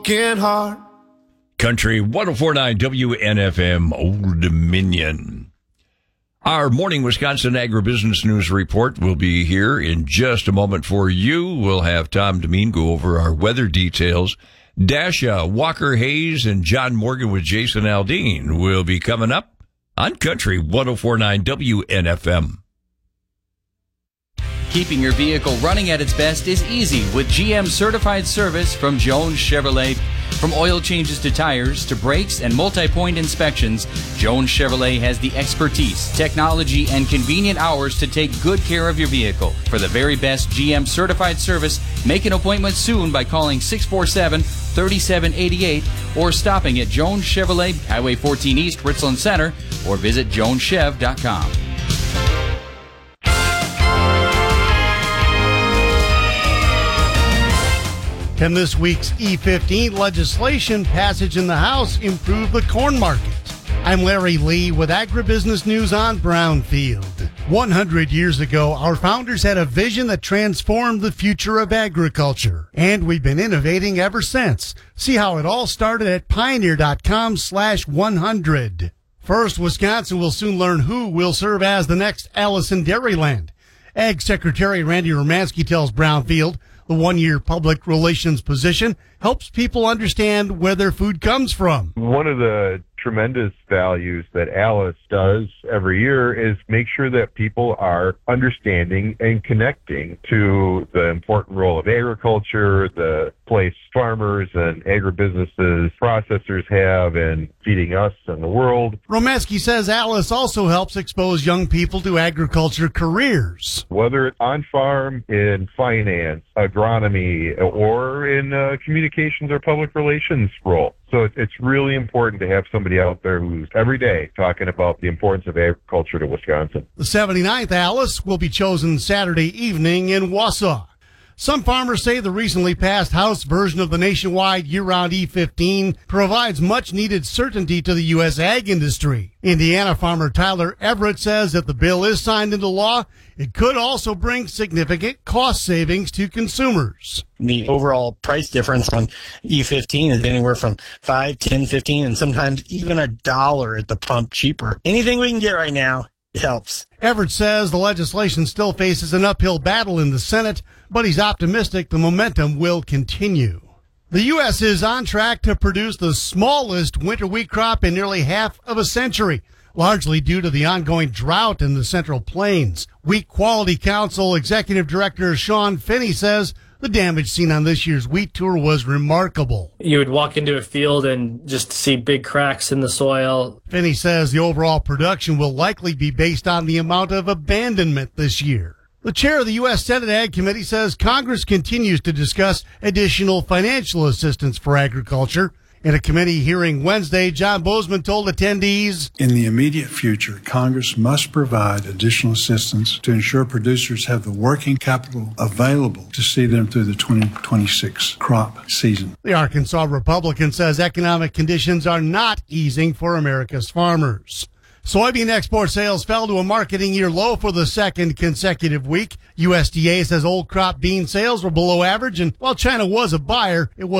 Working hard. Country 104.9 WNFM, Old Dominion. Our morning Wisconsin Agribusiness News Report will be here in just a moment for you. We'll have Tom Demeen go over our weather details. Dasha, Walker Hayes, and John Morgan with Jason Aldean will be coming up on Country 104.9 WNFM. Keeping your vehicle running at its best is easy with GM certified service from Jones Chevrolet. From oil changes to tires to brakes and multi-point inspections, Jones Chevrolet has the expertise, technology, and convenient hours to take good care of your vehicle. For the very best GM certified service, make an appointment soon by calling 647-3788 or stopping at Jones Chevrolet, Highway 14 East, Richland Center, or visit joneschev.com. Can this week's E15 legislation passage in the House improve the corn market? I'm Larry Lee with Agribusiness News on Brownfield. 100 years ago, our founders had a vision that transformed the future of agriculture, and we've been innovating ever since. See how it all started at pioneer.com/100. First, Wisconsin will soon learn who will serve as the next Allison Dairyland. Ag Secretary Randy Romanski tells Brownfield the one-year public relations position helps people understand where their food comes from. One of the tremendous values that Alice does every year is make sure that people are understanding and connecting to the important role of agriculture, the place farmers and agribusinesses, processors have in feeding us and the world. Romanski says Alice also helps expose young people to agriculture careers. Whether it's on farm, in finance, agronomy, or in communications or public relations role. So it's really important to have somebody out there who's every day talking about the importance of agriculture to Wisconsin. The 79th Alice will be chosen Saturday evening in Wausau. Some farmers say the recently passed House version of the nationwide year-round E15 provides much-needed certainty to the U.S. ag industry. Indiana farmer Tyler Everett says if the bill is signed into law, it could also bring significant cost savings to consumers. The overall price difference on E15 is anywhere from 5, 10, 15, and sometimes even $1 at the pump cheaper. Anything we can get right now helps. Everett says the legislation still faces an uphill battle in the Senate, but he's optimistic the momentum will continue. The U.S. is on track to produce the smallest winter wheat crop in nearly half of a century, largely due to the ongoing drought in the Central Plains. Wheat Quality Council Executive Director Sean Finney says the damage seen on this year's wheat tour was remarkable. You would walk into a field and just see big cracks in the soil. Finney says the overall production will likely be based on the amount of abandonment this year. The chair of the U.S. Senate Ag Committee says Congress continues to discuss additional financial assistance for agriculture. In a committee hearing Wednesday, John Bozeman told attendees, in the immediate future, Congress must provide additional assistance to ensure producers have the working capital available to see them through the 2026 crop season. The Arkansas Republican says economic conditions are not easing for America's farmers. Soybean export sales fell to a marketing year low for the second consecutive week. USDA says old crop bean sales were below average, and while China was a buyer, it was